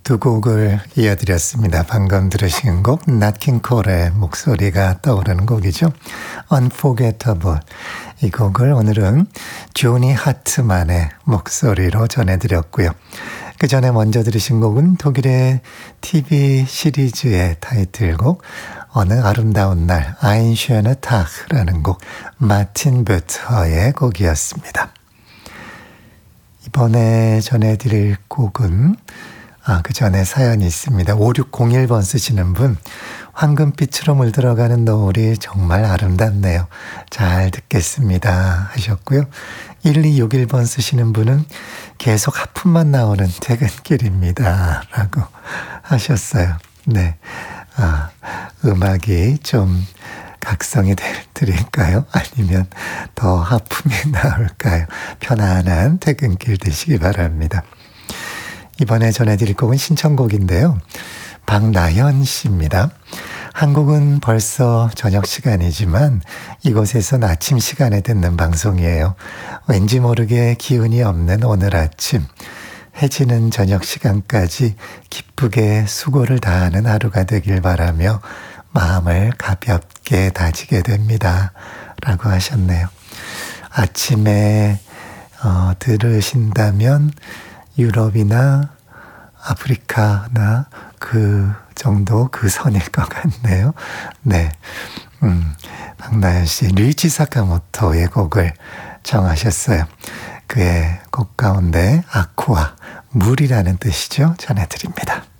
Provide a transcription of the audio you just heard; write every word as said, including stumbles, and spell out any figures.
두 곡을 이어드렸습니다. 방금 들으신 곡 낫 킹 콜의 목소리가 떠오르는 곡이죠. Unforgettable. 이 곡을 오늘은 조니 하트만의 목소리로 전해드렸고요. 그 전에 먼저 들으신 곡은 독일의 티비 시리즈의 타이틀곡 어느 아름다운 날 Ein schöner Tag라는 곡 마틴 베터의 곡이었습니다. 이번에 전해드릴 곡은 아, 그 전에 사연이 있습니다. 오육공일 번 쓰시는 분, 황금빛으로 물들어가는 노을이 정말 아름답네요. 잘 듣겠습니다 하셨고요. 일이육일 번 쓰시는 분은 계속 하품만 나오는 퇴근길입니다 라고 하셨어요. 네, 아, 음악이 좀 각성이 드릴까요? 아니면 더 하품이 나올까요? 편안한 퇴근길 되시기 바랍니다. 이번에 전해드릴 곡은 신청곡인데요. 박나연 씨입니다. 한국은 벌써 저녁 시간이지만 이곳에선 아침 시간에 듣는 방송이에요. 왠지 모르게 기운이 없는 오늘 아침. 해지는 저녁 시간까지 기쁘게 수고를 다하는 하루가 되길 바라며 마음을 가볍게 다지게 됩니다. 라고 하셨네요. 아침에 어, 들으신다면 유럽이나 아프리카나 그 정도 그 선일 것 같네요. 네, 음, 박나연 씨 류이치 사카모토의 곡을 정하셨어요. 그의 곡 가운데 아쿠아, 물이라는 뜻이죠. 전해드립니다.